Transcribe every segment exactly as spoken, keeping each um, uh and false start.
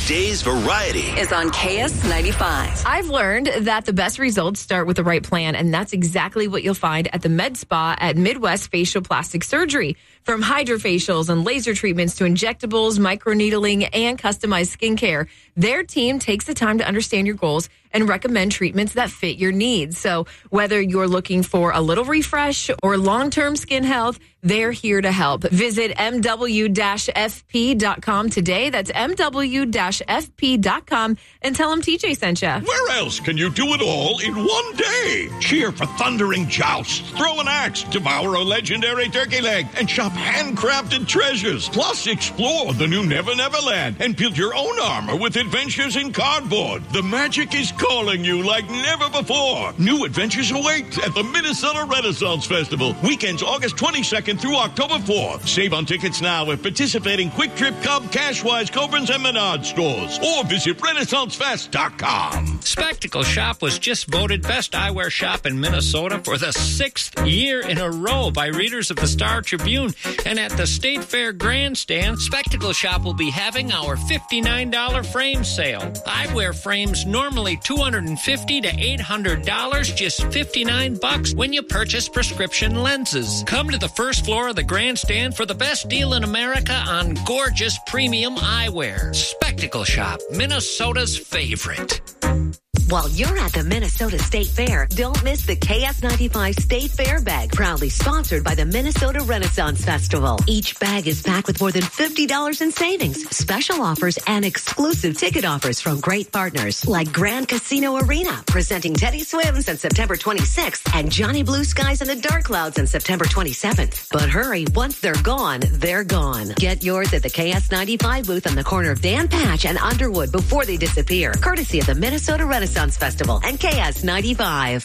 Today's variety is on K S ninety-five. I've learned that the best results start with the right plan, and that's exactly what you'll find at the Med Spa at Midwest Facial Plastic Surgery. From hydrofacials and laser treatments to injectables, microneedling, and customized skincare, their team takes the time to understand your goals and recommend treatments that fit your needs. So whether you're looking for a little refresh or long-term skin health, they're here to help. Visit m w dash f p dot com today. That's m w dash f p dot com and tell them T J sent you. Where else can you do it all in one day? Cheer for thundering jousts, throw an axe, devour a legendary turkey leg, and shop handcrafted treasures. Plus, explore the new Never Never Land and build your own armor with adventures in cardboard. The magic is calling you like never before. New adventures await at the Minnesota Renaissance Festival. Weekends August twenty-second through October fourth. Save on tickets now at participating Quick Trip, Cub, Cashwise, Cobrins, and Menard stores. Or visit renaissance fest dot com. Spectacle Shop was just voted Best Eyewear Shop in Minnesota for the sixth year in a row by readers of the Star Tribune. And at the State Fair Grandstand, Spectacle Shop will be having our fifty-nine dollars frame sale. Eyewear frames normally two hundred fifty dollars to eight hundred dollars, just fifty-nine bucks when you purchase prescription lenses. Come to the first floor of the Grandstand for the best deal in America on gorgeous premium eyewear. Spectacle Shop, Minnesota's favorite. While you're at the Minnesota State Fair, don't miss the K S ninety-five State Fair Bag, proudly sponsored by the Minnesota Renaissance Festival. Each bag is packed with more than fifty dollars in savings, special offers, and exclusive ticket offers from great partners like Grand Casino Arena, presenting Teddy Swims on September twenty-sixth and Johnny Blue Skies and the Dark Clouds on September twenty-seventh. But hurry, once they're gone, they're gone. Get yours at the K S ninety-five booth on the corner of Dan Patch and Underwood before they disappear, courtesy of the Minnesota Renaissance Festival and K S ninety-five.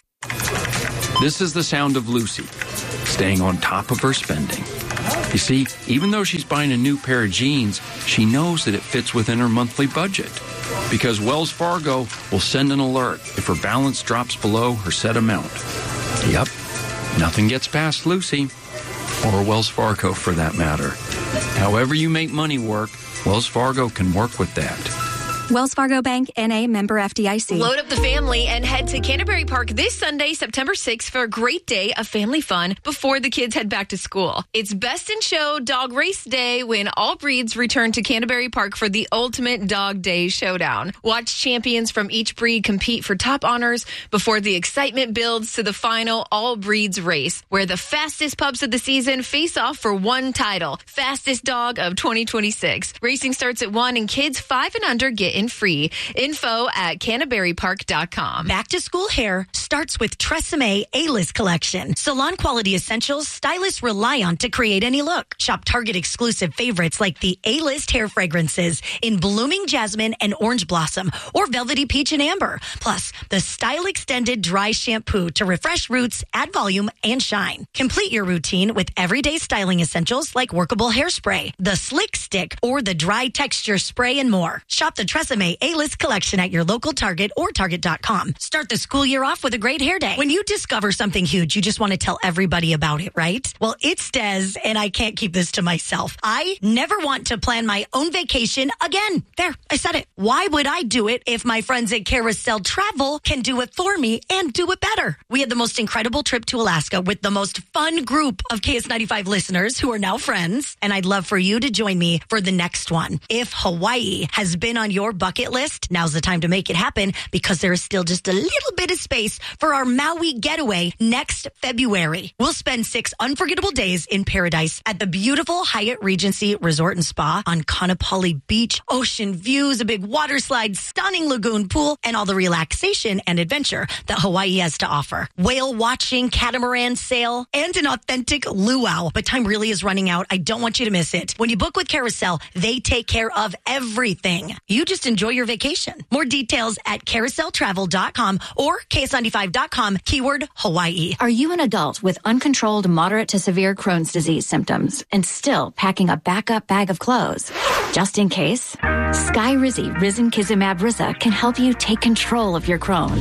This is the sound of Lucy, staying on top of her spending. You see, even though she's buying a new pair of jeans, she knows that it fits within her monthly budget. Because Wells Fargo will send an alert if her balance drops below her set amount. Yep, nothing gets past Lucy, or Wells Fargo for that matter. However you make money work, Wells Fargo can work with that. Wells Fargo Bank, N A, member F D I C. Load up the family and head to Canterbury Park this Sunday, September sixth, for a great day of family fun before the kids head back to school. It's Best in Show Dog Race Day when all breeds return to Canterbury Park for the ultimate Dog Day showdown. Watch champions from each breed compete for top honors before the excitement builds to the final all breeds race, where the fastest pups of the season face off for one title, Fastest Dog of twenty twenty-six. Racing starts at one and kids five and under get in free. Info at canterbury park dot com. Back to school hair starts with Tresemme A-List collection. Salon quality essentials stylists rely on to create any look. Shop Target exclusive favorites like the A-List hair fragrances in Blooming Jasmine and Orange Blossom or Velvety Peach and Amber. Plus, the Style Extended Dry Shampoo to refresh roots, add volume, and shine. Complete your routine with everyday styling essentials like workable hairspray, the Slick Stick, or the Dry Texture Spray, and more. Shop the Tresemme A-List collection at your local Target or Target dot com. Start the school year off with a great hair day. When you discover something huge, you just want to tell everybody about it, right? Well, it's Des, and I can't keep this to myself. I never want to plan my own vacation again. There, I said it. Why would I do it if my friends at Carousel Travel can do it for me and do it better? We had the most incredible trip to Alaska with the most fun group of K S ninety-five listeners who are now friends, and I'd love for you to join me for the next one. If Hawaii has been on your bucket list, now's the time to make it happen because there is still just a little bit of space for our Maui getaway next February. We'll spend six unforgettable days in paradise at the beautiful Hyatt Regency Resort and Spa on Kaanapali Beach. Ocean views, a big water slide, stunning lagoon pool, and all the relaxation and adventure that Hawaii has to offer. Whale watching, catamaran sail, and an authentic luau. But time really is running out. I don't want you to miss it. When you book with Carousel, they take care of everything. You just enjoy your vacation. More details at carousel travel dot com or K S ninety-five dot com, keyword Hawaii. Are you an adult with uncontrolled moderate to severe Crohn's disease symptoms and still packing a backup bag of clothes? Just in case, Skyrizi Risankizumab Riza can help you take control of your Crohn's.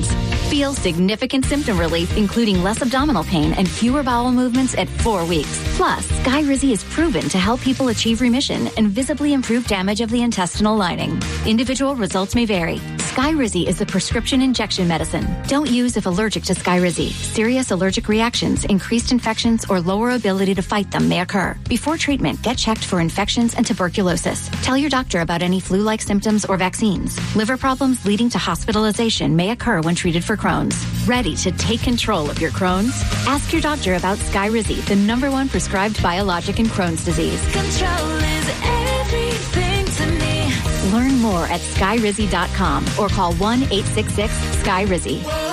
Feel significant symptom relief, including less abdominal pain and fewer bowel movements at four weeks. Plus, Skyrizi is proven to help people achieve remission and visibly improve damage of the intestinal lining. Individual results may vary. Skyrizi is a prescription injection medicine. Don't use if allergic to Skyrizi. Serious allergic reactions, increased infections, or lower ability to fight them may occur. Before treatment, get checked for infections and tuberculosis. Tell your doctor about any flu-like symptoms or vaccines. Liver problems leading to hospitalization may occur when treated for Crohn's. Ready to take control of your Crohn's? Ask your doctor about Skyrizi, the number one prescribed biologic in Crohn's disease. Control is everything to me. Learn more at skyrizi dot com or call one eight six six, S K Y R I Z I.